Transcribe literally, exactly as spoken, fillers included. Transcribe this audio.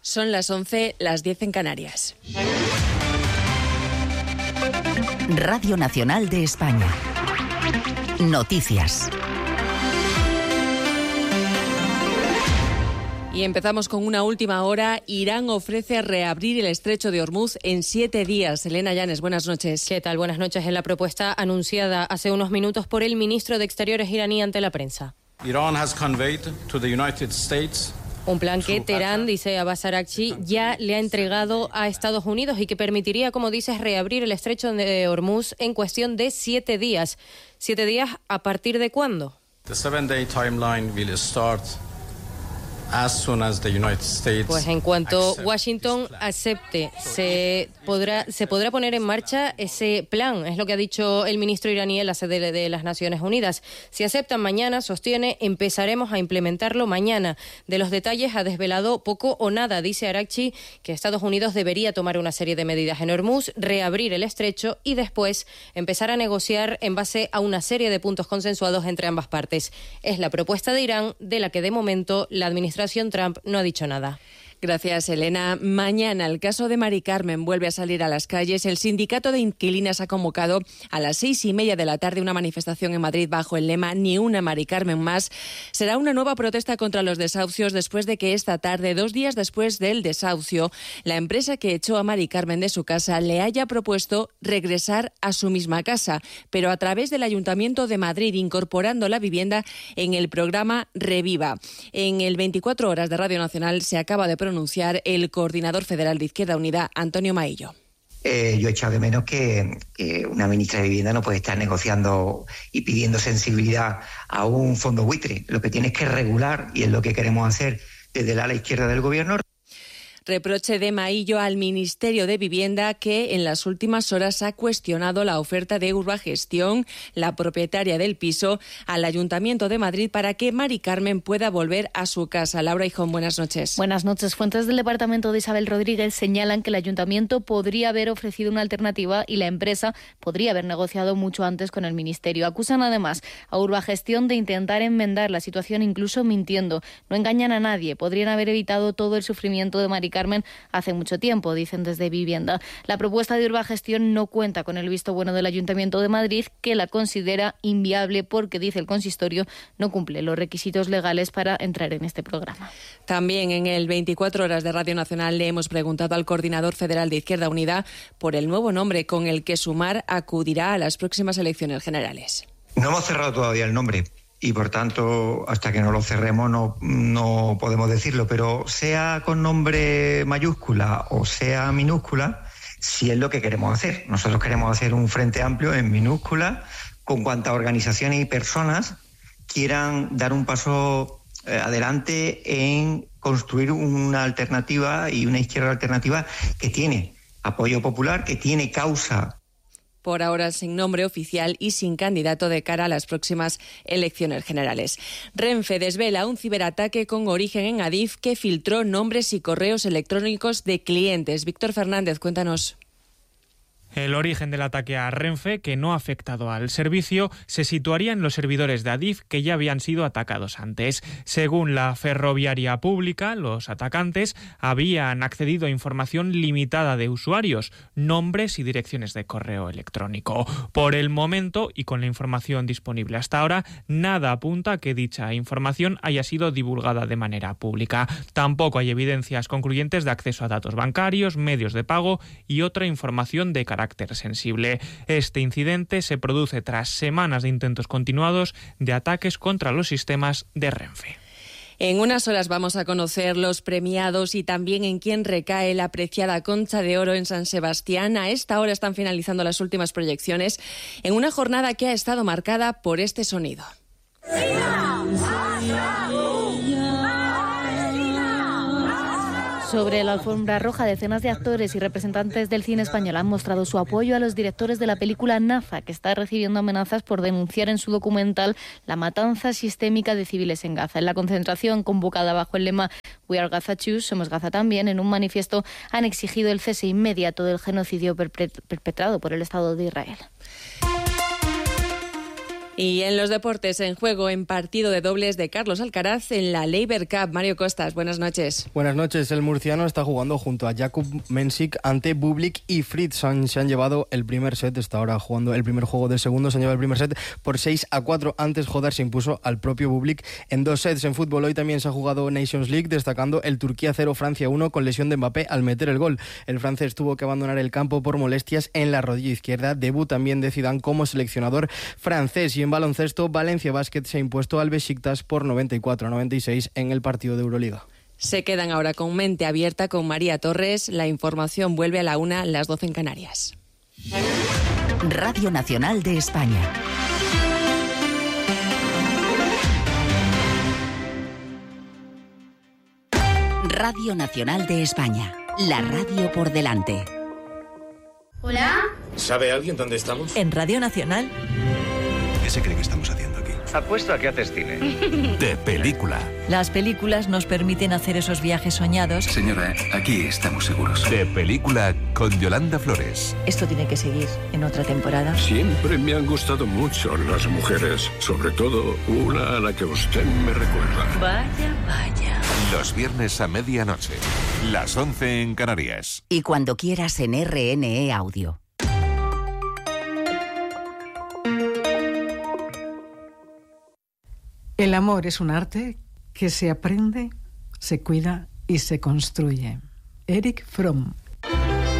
Son las once, las diez en Canarias. Radio Nacional de España. Noticias. Y empezamos con una última hora. Irán ofrece reabrir el estrecho de Hormuz en siete días. Elena Llanes, buenas noches. ¿Qué tal? Buenas noches. En la propuesta anunciada hace unos minutos por el ministro de Exteriores iraní ante la prensa. Iran has conveyed to the United States un plan que Teherán, dice Abbas Araghchi, ya le ha entregado a Estados Unidos y que permitiría, como dices, reabrir el estrecho de Hormuz en cuestión de siete días. ¿Siete días a partir de cuándo? The seven-day timeline will start as soon as the United States. Pues en cuanto Washington acepte, se podrá se podrá poner en marcha ese plan, es lo que ha dicho el ministro iraní en la sede de las Naciones Unidas. Si aceptan mañana, sostiene, empezaremos a implementarlo mañana. De los detalles ha desvelado poco o nada. Dice Araghchi que Estados Unidos debería tomar una serie de medidas en Hormuz, reabrir el estrecho y después empezar a negociar en base a una serie de puntos consensuados entre ambas partes. Es la propuesta de Irán, de la que de momento la administración Trump no ha dicho nada. Gracias, Elena. Mañana el caso de Mari Carmen vuelve a salir a las calles. El sindicato de inquilinas ha convocado a las seis y media de la tarde una manifestación en Madrid bajo el lema Ni una Mari Carmen más. Será una nueva protesta contra los desahucios después de que esta tarde, dos días después del desahucio, la empresa que echó a Mari Carmen de su casa le haya propuesto regresar a su misma casa, pero a través del Ayuntamiento de Madrid, incorporando la vivienda en el programa Reviva. En el veinticuatro horas de Radio Nacional se acaba de pronunciar el coordinador federal de Izquierda Unida, Antonio Maillo. Eh, yo he echado de menos que, que una ministra de Vivienda no puede estar negociando y pidiendo sensibilidad a un fondo buitre. Lo que tiene es que regular, y es lo que queremos hacer desde el ala izquierda del Gobierno. Reproche de Maillo al Ministerio de Vivienda, que en las últimas horas ha cuestionado la oferta de Urbagestión, la propietaria del piso, al Ayuntamiento de Madrid para que Mari Carmen pueda volver a su casa. Laura Hijón, buenas noches. Buenas noches. Fuentes del departamento de Isabel Rodríguez señalan que el Ayuntamiento podría haber ofrecido una alternativa y la empresa podría haber negociado mucho antes con el Ministerio. Acusan además a Urbagestión de intentar enmendar la situación incluso mintiendo. No engañan a nadie. Podrían haber evitado todo el sufrimiento de Mari Carmen hace mucho tiempo, dicen desde Vivienda. La propuesta de Urbagestión no cuenta con el visto bueno del Ayuntamiento de Madrid, que la considera inviable porque, dice el consistorio, no cumple los requisitos legales para entrar en este programa. También en el veinticuatro horas de Radio Nacional le hemos preguntado al coordinador federal de Izquierda Unida por el nuevo nombre con el que Sumar acudirá a las próximas elecciones generales. No hemos cerrado todavía el nombre. Y por tanto, hasta que no lo cerremos no, no podemos decirlo, pero sea con nombre mayúscula o sea minúscula, sí es lo que queremos hacer. Nosotros queremos hacer un frente amplio en minúscula con cuantas organizaciones y personas quieran dar un paso eh, adelante en construir una alternativa y una izquierda alternativa que tiene apoyo popular, que tiene causa. Por ahora sin nombre oficial y sin candidato de cara a las próximas elecciones generales. Renfe desvela un ciberataque con origen en Adif que filtró nombres y correos electrónicos de clientes. Víctor Fernández, cuéntanos. El origen del ataque a Renfe, que no ha afectado al servicio, se situaría en los servidores de Adif que ya habían sido atacados antes. Según la ferroviaria pública, los atacantes habían accedido a información limitada de usuarios, nombres y direcciones de correo electrónico. Por el momento, y con la información disponible hasta ahora, nada apunta a que dicha información haya sido divulgada de manera pública. Tampoco hay evidencias concluyentes de acceso a datos bancarios, medios de pago y otra información de carácter sensible. Este incidente se produce tras semanas de intentos continuados de ataques contra los sistemas de Renfe. En unas horas vamos a conocer los premiados y también en quién recae la apreciada Concha de Oro en San Sebastián. A esta hora están finalizando las últimas proyecciones en una jornada que ha estado marcada por este sonido. Sobre la alfombra roja, decenas de actores y representantes del cine español han mostrado su apoyo a los directores de la película Naza, que está recibiendo amenazas por denunciar en su documental la matanza sistémica de civiles en Gaza. En la concentración convocada bajo el lema We are Gaza Too, Somos Gaza también, en un manifiesto han exigido el cese inmediato del genocidio perpetrado por el Estado de Israel. Y en los deportes, en juego en partido de dobles de Carlos Alcaraz en la Laver Cup. Mario Costas, buenas noches. Buenas noches. El murciano está jugando junto a Jakub Mensik ante Bublik y Fritz. Han, se han llevado el primer set, está ahora jugando el primer juego del segundo, se han llevado el primer set por seis a cuatro. Antes Hodar se impuso al propio Bublik en dos sets. En fútbol hoy también se ha jugado Nations League, destacando el Turquía cero, Francia uno, con lesión de Mbappé al meter el gol. El francés tuvo que abandonar el campo por molestias en la rodilla izquierda. Debut también de Zidane como seleccionador francés. Y en baloncesto, Valencia Basket se ha impuesto al Besiktas por noventa y cuatro a noventa y seis en el partido de Euroliga. Se quedan ahora con mente abierta con María Torres. La información vuelve a la una, las doce en Canarias. Radio Nacional de España. Radio Nacional de España. La radio por delante. ¿Hola? ¿Sabe alguien dónde estamos? En Radio Nacional. ¿Qué se cree que estamos haciendo aquí? Apuesto a que haces cine. De película. Las películas nos permiten hacer esos viajes soñados. Señora, aquí estamos seguros. De película con Yolanda Flores. Esto tiene que seguir en otra temporada. Siempre me han gustado mucho las mujeres, sobre todo una a la que usted me recuerda. Vaya, vaya. Los viernes a medianoche, las once en Canarias. Y cuando quieras en R N E Audio. El amor es un arte que se aprende, se cuida y se construye. Eric Fromm.